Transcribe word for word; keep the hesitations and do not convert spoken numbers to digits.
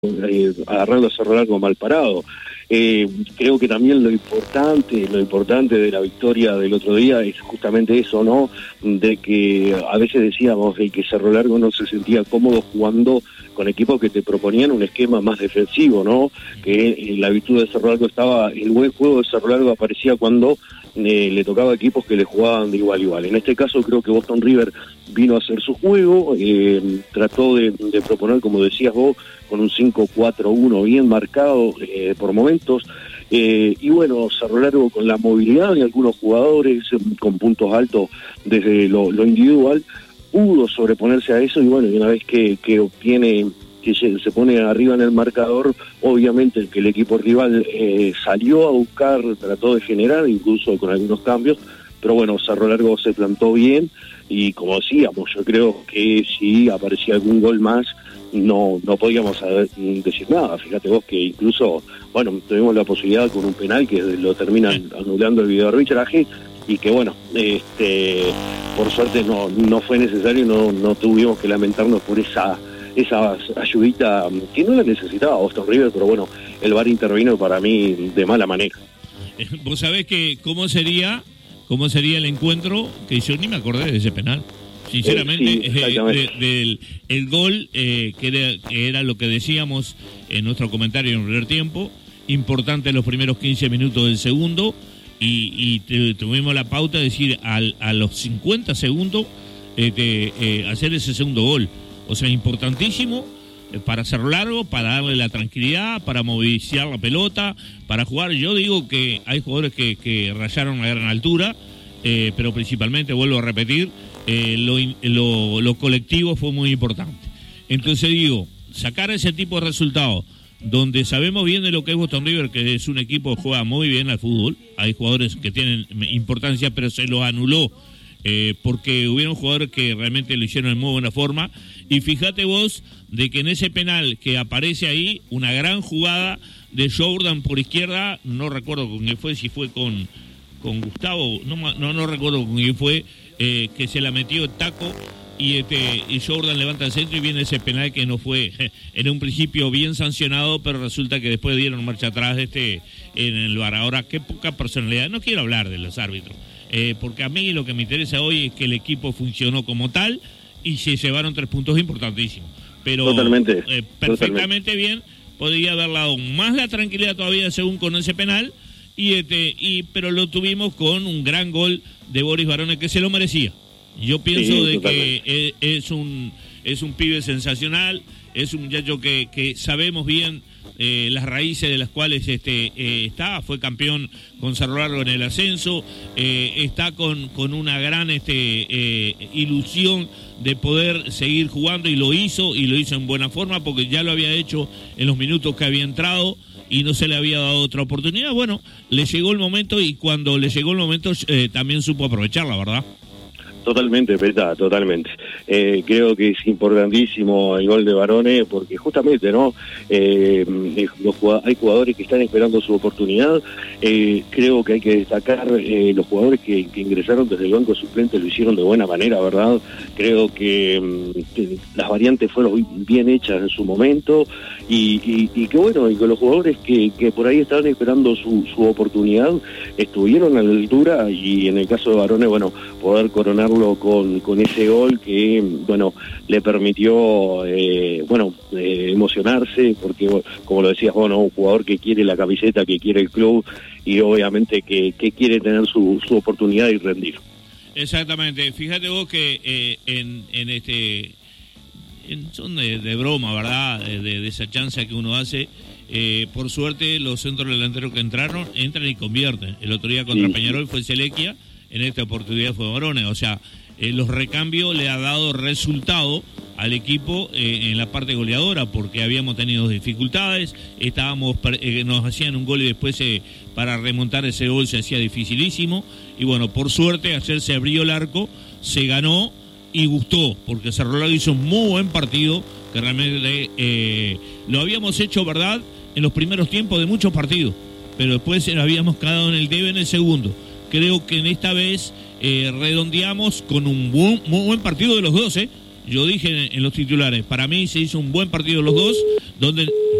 eh, agarrando a Cerro Largo mal parado. Eh, creo que también lo importante, lo importante de la victoria del otro día es justamente eso, ¿no? De que a veces decíamos de que Cerro Largo no se sentía cómodo jugando con equipos que te proponían un esquema más defensivo, ¿no? Que eh, la virtud de Cerro Largo estaba, el buen juego de Cerro Largo aparecía cuando eh, le tocaba a equipos que le jugaban de igual a igual. En este caso creo que Boston River vino a hacer su juego, eh, trató de, de proponer, como decías vos, con un cinco cuatro uno bien marcado eh, por momentos, eh, y bueno, Cerro Largo con la movilidad de algunos jugadores, con puntos altos desde lo, lo individual, pudo sobreponerse a eso, y bueno, y una vez que, que obtiene, que se, se pone arriba en el marcador, obviamente que el equipo rival eh, salió a buscar, trató de generar, incluso con algunos cambios, pero bueno, Cerro Largo se plantó bien, y como decíamos, yo creo que si aparecía algún gol más, no no podíamos saber, decir nada. Fíjate vos que incluso, bueno, tuvimos la posibilidad con un penal que lo terminan anulando el videoarbitraje, y que bueno, este por suerte no no fue necesario, no no tuvimos que lamentarnos por esa esa ayudita que no la necesitaba Boston River, pero bueno, el V A R intervino para mí de mala manera. Vos sabés que cómo sería cómo sería el encuentro, que yo ni me acordé de ese penal. Sinceramente, eh, sí, eh, de, de, el gol, eh, que, era, que era lo que decíamos en nuestro comentario en el primer tiempo, importante los primeros quince minutos del segundo, y, y te, tuvimos la pauta de decir al, a los cincuenta segundos eh, de, eh, hacer ese segundo gol. O sea, importantísimo eh, para Cerro Largo, para darle la tranquilidad, para movilizar la pelota, para jugar. Yo digo que hay jugadores que, que rayaron a gran altura, eh, pero principalmente, vuelvo a repetir, Eh, lo, lo, lo colectivo fue muy importante. Entonces digo, sacar ese tipo de resultados donde sabemos bien de lo que es Boston River, que es un equipo que juega muy bien al fútbol, hay jugadores que tienen importancia, pero se los anuló eh, porque hubieron jugadores que realmente lo hicieron en muy buena forma. Y fíjate vos de que en ese penal que aparece ahí, una gran jugada de Jordan por izquierda, no recuerdo con quién fue, si fue con, con Gustavo, no, no, no recuerdo con quién fue, Eh, que se la metió el taco, y este y Jordan levanta el centro y viene ese penal que no fue en un principio bien sancionado, pero resulta que después dieron marcha atrás este en el V A R. Ahora, qué poca personalidad. No quiero hablar de los árbitros, eh, porque a mí lo que me interesa hoy es que el equipo funcionó como tal y se llevaron tres puntos importantísimos, pero totalmente, eh, perfectamente totalmente. bien. Podría haber dado más la tranquilidad todavía según con ese penal, y este y pero lo tuvimos con un gran gol de Boris Barone, que se lo merecía. Yo pienso sí, de totalmente. que es, es un es un pibe sensacional, es un muchacho que, que sabemos bien eh, las raíces de las cuales este eh, está, fue campeón con Cerro Largo en el ascenso, eh, está con, con una gran este eh, ilusión de poder seguir jugando, y lo hizo, y lo hizo en buena forma, porque ya lo había hecho en los minutos que había entrado y no se le había dado otra oportunidad. Bueno, le llegó el momento, y cuando le llegó el momento eh, también supo aprovecharla, ¿verdad? Totalmente, Peta, totalmente. Eh, creo que es importantísimo el gol de Barone, porque justamente, ¿no? Eh, los, hay jugadores que están esperando su oportunidad. Eh, creo que hay que destacar eh, los jugadores que, que ingresaron desde el banco suplente, lo hicieron de buena manera, ¿verdad? Creo que, que las variantes fueron bien hechas en su momento, y, y, y que bueno, y que los jugadores que, que por ahí estaban esperando su, su oportunidad estuvieron a la altura, y en el caso de Barone, bueno, poder coronar con, con ese gol que, bueno, le permitió, eh, bueno, eh, emocionarse, porque, como lo decías vos, ¿no? Un jugador que quiere la camiseta, que quiere el club, y obviamente que, que quiere tener su, su oportunidad y rendir. Exactamente. Fíjate vos que eh, en, en este... En, son de, de broma, ¿verdad? De, de esa chance que uno hace. Eh, por suerte, los centros delanteros que entraron, entran y convierten. El otro día contra sí, Peñarol fue Selequia, en esta oportunidad fue Barone. O sea, eh, los recambios le ha dado resultado al equipo eh, en la parte goleadora, porque habíamos tenido dificultades, estábamos eh, nos hacían un gol y después eh, para remontar ese gol se hacía dificilísimo, y bueno, por suerte ayer se abrió el arco, se ganó y gustó, porque Cerro Largo hizo un muy buen partido, que realmente eh, lo habíamos hecho, ¿verdad?, en los primeros tiempos de muchos partidos, pero después nos habíamos quedado en el debe en el segundo. Creo que en esta vez eh, redondeamos con un buen, muy buen partido de los dos, ¿eh? Yo dije en, en los titulares, para mí se hizo un buen partido los dos, ¿Dónde?